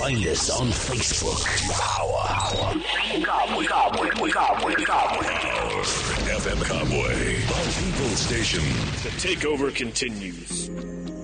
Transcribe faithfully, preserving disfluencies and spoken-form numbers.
Find us on Facebook. Power. Power. Cowboy. Cowboy. Cowboy. Cowboy. Power. F M Cowboy. The People Station. The takeover continues.